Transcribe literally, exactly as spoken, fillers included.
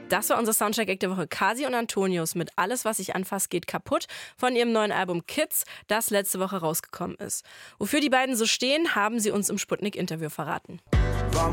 Das war unser Soundcheck der Woche. Kasi und Antonius mit Alles, was ich anfasse, geht kaputt von ihrem neuen Album Kids, das letzte Woche rausgekommen ist. Wofür die beiden so stehen, haben sie uns im Sputnik-Interview verraten. War